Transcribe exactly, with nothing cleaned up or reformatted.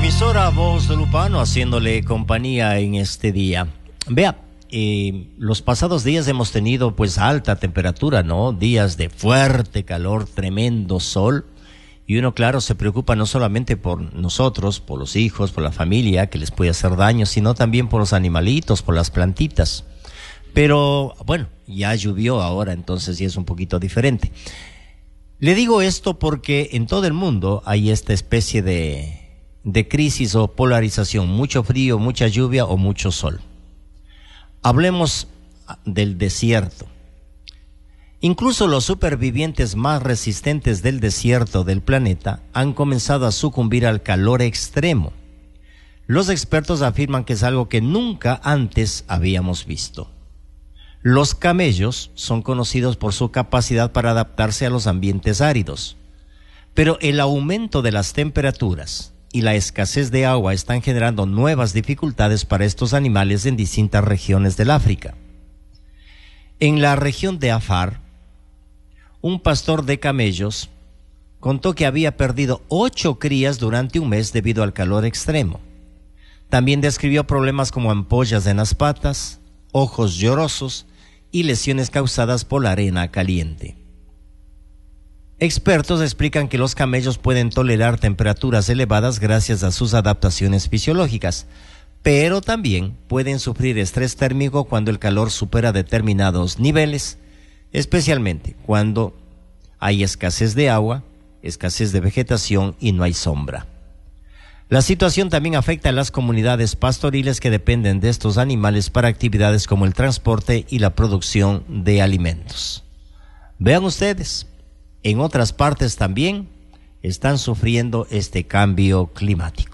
emisora Voz de Lupano, haciéndole compañía en este día. Vea, eh, los pasados días hemos tenido pues alta temperatura, ¿no? Días de fuerte calor, tremendo sol. Y uno, claro, se preocupa no solamente por nosotros, por los hijos, por la familia, que les puede hacer daño, sino también por los animalitos, por las plantitas. Pero, bueno, ya llovió ahora, entonces ya es un poquito diferente. Le digo esto porque en todo el mundo hay esta especie de, de crisis o polarización, mucho frío, mucha lluvia o mucho sol. Hablemos del desierto. Incluso los supervivientes más resistentes del desierto del planeta han comenzado a sucumbir al calor extremo. Los expertos afirman que es algo que nunca antes habíamos visto. Los camellos son conocidos por su capacidad para adaptarse a los ambientes áridos, pero el aumento de las temperaturas y la escasez de agua están generando nuevas dificultades para estos animales en distintas regiones del África. En la región de Afar, un pastor de camellos contó que había perdido ocho crías durante un mes debido al calor extremo. También describió problemas como ampollas en las patas, ojos llorosos y lesiones causadas por la arena caliente. Expertos explican que los camellos pueden tolerar temperaturas elevadas gracias a sus adaptaciones fisiológicas, pero también pueden sufrir estrés térmico cuando el calor supera determinados niveles, especialmente cuando hay escasez de agua, escasez de vegetación y no hay sombra. La situación también afecta a las comunidades pastoriles que dependen de estos animales para actividades como el transporte y la producción de alimentos. Vean ustedes, en otras partes también están sufriendo este cambio climático.